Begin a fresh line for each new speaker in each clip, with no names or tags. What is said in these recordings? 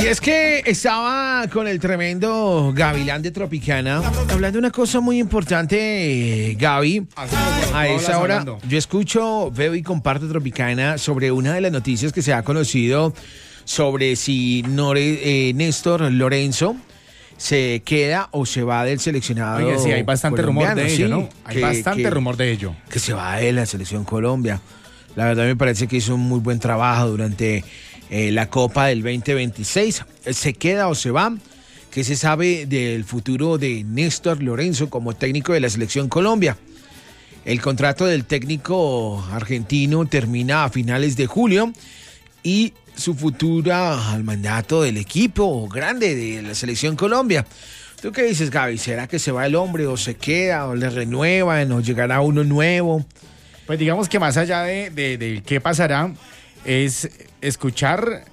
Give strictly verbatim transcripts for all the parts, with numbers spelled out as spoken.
Y es que estaba con el tremendo Gavilán de Tropicana hablando de una cosa muy importante, Gaby. A esa hora yo escucho, veo y comparto Tropicana sobre una de las noticias que se ha conocido sobre si Nore, eh, Néstor Lorenzo se queda o se va del seleccionado.
Oye, sí, hay bastante rumor de ello,
sí,
¿no? Hay
que,
bastante
que,
rumor de ello.
Que se va de la selección Colombia. La verdad me parece que hizo un muy buen trabajo durante eh, la Copa del veinte veintiséis. ¿Se queda o se va? ¿Qué se sabe del futuro de Néstor Lorenzo como técnico de la selección Colombia? El contrato del técnico argentino termina a finales de julio y su futura al mandato del equipo grande de la selección Colombia. ¿Tú qué dices, Gaby? ¿Será que se va el hombre o se queda o le renuevan o llegará uno nuevo?
Pues digamos que más allá de, de, de qué pasará, es escuchar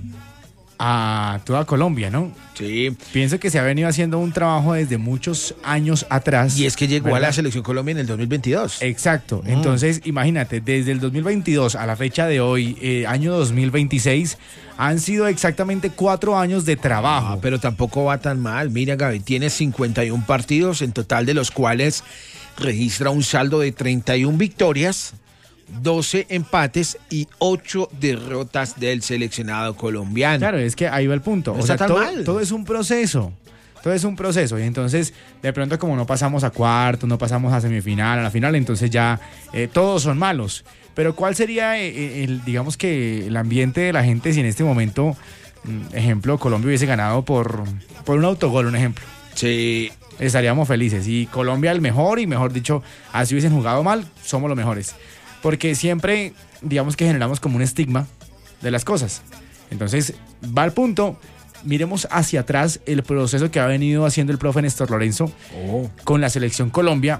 a toda Colombia, ¿no?
Sí.
Pienso que se ha venido haciendo un trabajo desde muchos años atrás.
Y es que llegó, ¿verdad?, a la selección Colombia en el dos mil veintidós.
Exacto.
Mm.
Entonces, imagínate, desde el dos mil veintidós a la fecha de hoy, eh, año dos mil veintiséis, han sido exactamente cuatro años de trabajo.
Ah, pero tampoco va tan mal. Mira, Gaby, tiene cincuenta y uno partidos, en total de los cuales registra un saldo de treinta y una victorias, doce empates y ocho derrotas del seleccionado colombiano.
Claro, es que ahí va el punto.
No
o
está
sea,
tan
todo,
mal.
todo es un proceso. Todo es un proceso. Y entonces, de pronto, como no pasamos a cuartos, no pasamos a semifinal, a la final, entonces ya eh, todos son malos. Pero ¿cuál sería, eh, el, digamos que, el ambiente de la gente si en este momento, ejemplo, Colombia hubiese ganado por, por un autogol, un ejemplo?
Sí.
Estaríamos felices. Y Colombia el mejor, y mejor dicho, así hubiesen jugado mal, somos los mejores. Porque siempre, digamos que generamos como un estigma de las cosas. Entonces, va al punto, miremos hacia atrás el proceso que ha venido haciendo el profe Néstor Lorenzo
oh.
con la selección Colombia,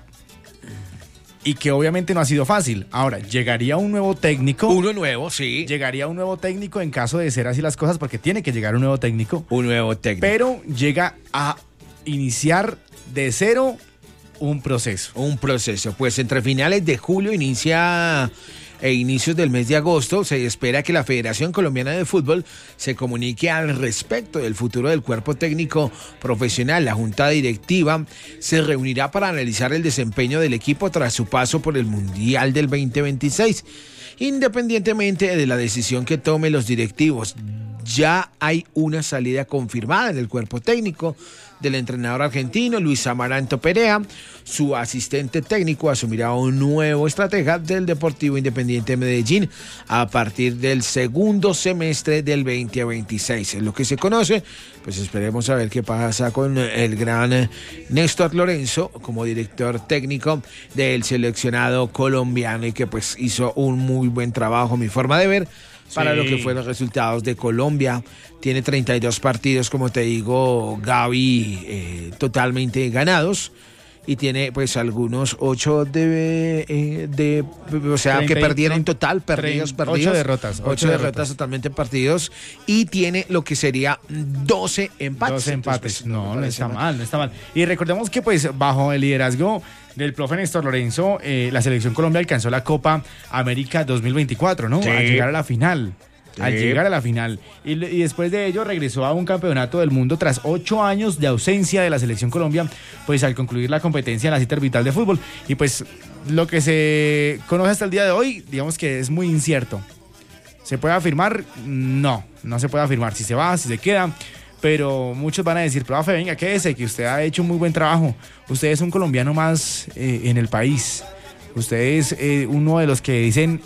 y que obviamente no ha sido fácil. Ahora, llegaría un nuevo técnico.
Uno nuevo, sí.
Llegaría un nuevo técnico en caso de ser así las cosas, porque tiene que llegar un nuevo técnico.
Un nuevo técnico.
Pero llega a iniciar de cero un proceso.
Un proceso. Pues entre finales de julio inicia e inicios del mes de agosto se espera que la Federación Colombiana de Fútbol se comunique al respecto del futuro del cuerpo técnico profesional. La junta directiva se reunirá para analizar el desempeño del equipo tras su paso por el Mundial del veinte veintiséis. Independientemente de la decisión que tomen los directivos, ya hay una salida confirmada en el cuerpo técnico del entrenador argentino Luis Amaranto Perea. Su asistente técnico asumirá un nuevo estratega del Deportivo Independiente de Medellín a partir del segundo semestre del veinte veintiséis. Es lo que se conoce. Pues esperemos a ver qué pasa con el gran Néstor Lorenzo como director técnico del seleccionado colombiano, y que pues hizo un muy buen trabajo, mi forma de ver, para sí. lo que fueron los resultados de Colombia. Tiene treinta y dos partidos, como te digo, Gaby, eh, totalmente ganados. Y tiene pues algunos ocho de, eh, de o sea, treinta, que perdieron treinta, total, perdidos, treinta, perdidos.
Ocho derrotas.
Ocho, ocho derrotas, derrotas totalmente partidos. Y tiene lo que sería doce empates.
doce empates.
Entonces,
no, no está mal. mal, no está mal. Y recordemos que pues bajo el liderazgo del profe Néstor Lorenzo, eh, la selección Colombia alcanzó la Copa América dos mil veinticuatro, ¿no? Sí. A llegar a la final. Sí. Al llegar a la final. Y, y después de ello regresó a un campeonato del mundo tras ocho años de ausencia de la selección Colombia, pues al concluir la competencia en la cita orbital de fútbol. Y pues lo que se conoce hasta el día de hoy, digamos que es muy incierto. ¿Se puede afirmar? No, no se puede afirmar si se va, si se queda. Pero muchos van a decir, profe, venga, quédese, que usted ha hecho un muy buen trabajo. Usted es un colombiano más eh, en el país. Usted es eh, uno de los que dicen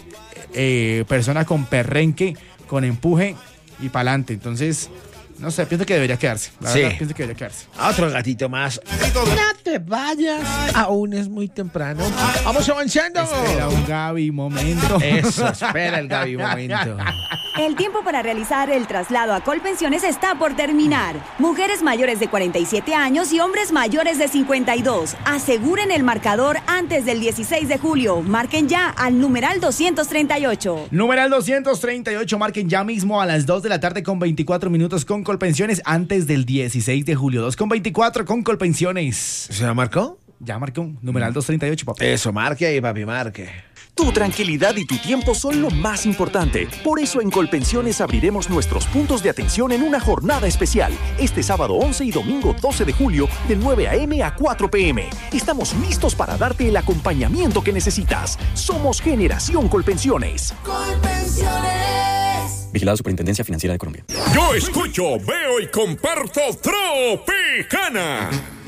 eh, persona con perrenque, con empuje y pa'lante. Entonces, no sé, pienso que debería quedarse. La
sí.
verdad, pienso que debería quedarse.
Otro gatito más. No te vayas. Aún es muy temprano. Vamos avanzando.
Espera un Gaby momento.
Eso, espera el Gaby momento.
El tiempo para realizar el traslado a Colpensiones está por terminar. Mujeres mayores de cuarenta y siete años y hombres mayores de cincuenta y dos. Aseguren el marcador antes del dieciséis de julio. Marquen ya al numeral doscientos treinta y ocho.
Numeral doscientos treinta y ocho. Marquen ya mismo a las dos de la tarde con veinticuatro minutos con Colpensiones antes del dieciséis de julio. dos con veinticuatro con Colpensiones.
¿Se marcó?
Ya marcó. Numeral doscientos treinta y ocho, papi.
Eso, marque ahí, papi, marque.
Tu tranquilidad y tu tiempo son lo más importante. Por eso en Colpensiones abriremos nuestros puntos de atención en una jornada especial. Este sábado once y domingo doce de julio, de nueve a eme a cuatro pe eme. Estamos listos para darte el acompañamiento que necesitas. Somos Generación Colpensiones.
Colpensiones. Vigilado Superintendencia Financiera de Colombia.
Yo escucho, veo y comparto Tropicana.